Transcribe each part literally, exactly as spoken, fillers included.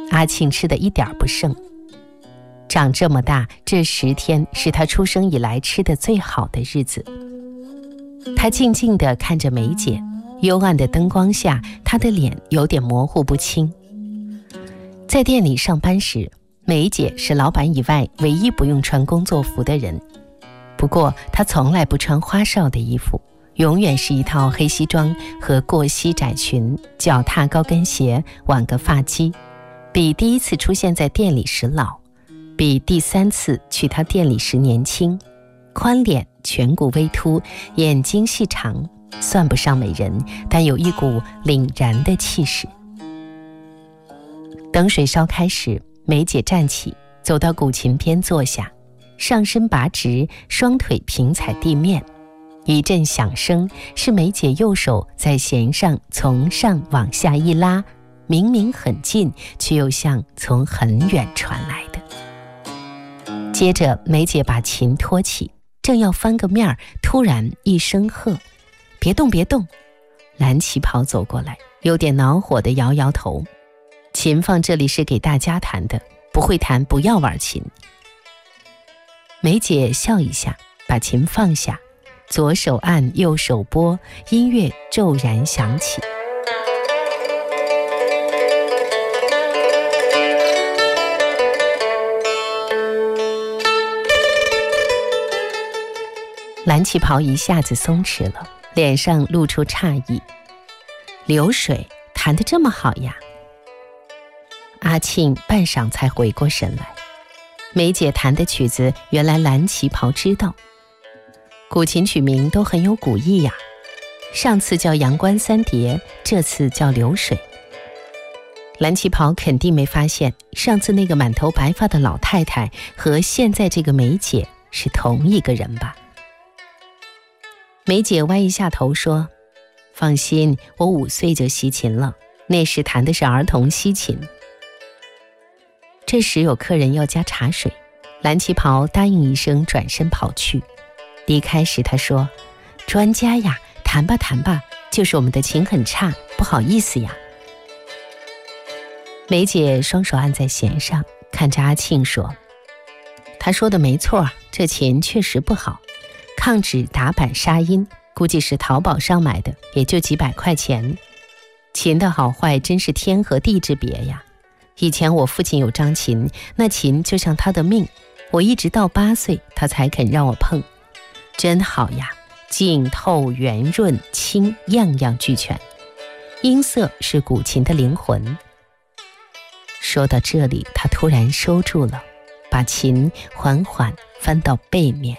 阿庆吃得一点不剩。长这么大，这十天是他出生以来吃的最好的日子。他静静地看着梅姐，幽暗的灯光下，她的脸有点模糊不清。在店里上班时，梅姐是老板以外唯一不用穿工作服的人。不过她从来不穿花哨的衣服，永远是一套黑西装和过膝窄裙，脚踏高跟鞋，挽个发髻，比第一次出现在店里时老，比第三次去她店里时年轻。宽脸，颧骨微凸，眼睛细长，算不上美人，但有一股凛然的气势。等水烧开时，梅姐站起，走到古琴边坐下，上身拔直，双腿平踩地面。一阵响声，是梅姐右手在弦上从上往下一拉，明明很近，却又像从很远传来的。接着梅姐把琴托起，正要翻个面儿，突然一声喝：“别动别动！”蓝旗袍走过来，有点恼火地摇摇头：“琴放这里是给大家弹的，不会弹不要玩琴。”梅姐笑一下，把琴放下，左手按右手拨，音乐骤然响起。蓝旗袍一下子松弛了，脸上露出诧异：“流水弹得这么好呀？”阿庆半晌才回过神来，梅姐弹的曲子原来蓝旗袍知道。古琴曲名都很有古意呀，上次叫阳关三叠，这次叫流水。蓝旗袍肯定没发现，上次那个满头白发的老太太和现在这个梅姐是同一个人吧？梅姐歪一下头说：“放心，我五岁就习琴了，那时弹的是儿童西琴。”这时有客人要加茶水，蓝旗袍答应一声，转身跑去。离开时他说：“专家呀，弹吧弹吧，就是我们的琴很差，不好意思呀。”梅姐双手按在弦上，看着阿庆说：“他说的没错，这琴确实不好，抗指打板杀音，估计是淘宝上买的，也就几百块钱。琴的好坏真是天和地之别呀。以前我父亲有张琴，那琴就像他的命，我一直到八岁他才肯让我碰。真好呀，净透圆润轻，样样俱全。音色是古琴的灵魂。”说到这里，他突然收住了，把琴缓缓翻到背面。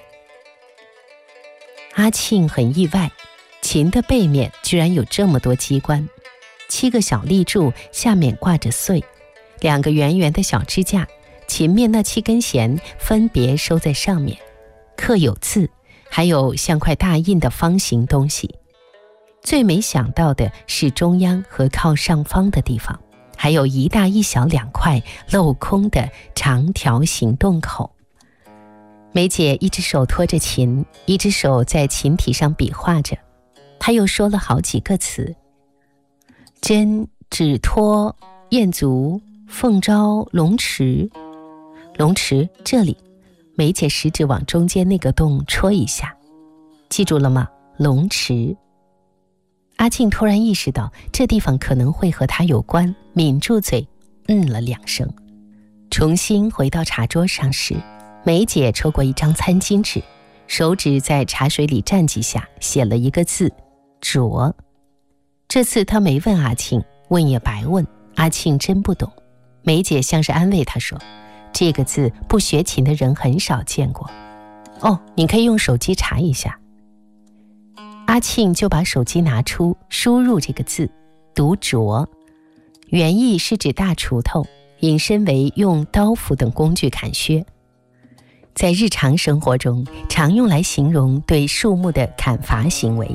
阿庆很意外，琴的背面居然有这么多机关，七个小立柱，下面挂着穗，两个圆圆的小支架，琴面那七根弦分别收在上面，刻有字，还有像块大印的方形东西。最没想到的是中央和靠上方的地方，还有一大一小两块镂空的长条形洞口。梅姐一只手托着琴，一只手在琴体上比划着，她又说了好几个词：针、指托、燕足、凤招、龙池。龙池这里，梅姐食指往中间那个洞戳一下，记住了吗？龙池。阿庆突然意识到这地方可能会和他有关，抿住嘴嗯了两声。重新回到茶桌上时，梅姐抽过一张餐巾纸，手指在茶水里蘸几下，写了一个字：浊。这次她没问阿庆，问也白问，阿庆真不懂。梅姐像是安慰他说：这个字不学琴的人很少见过。哦，你可以用手机查一下。阿庆就把手机拿出，输入这个字，读斫，原意是指大锄头，引申为用刀斧等工具砍削。在日常生活中，常用来形容对树木的砍伐行为。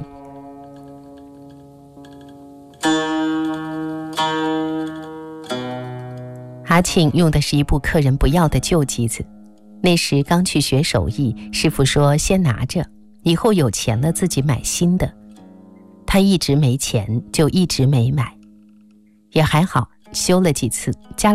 阿庆用的是一部客人不要的旧机子，那时刚去学手艺，师傅说先拿着，以后有钱了自己买新的。他一直没钱，就一直没买，也还好，修了几次，加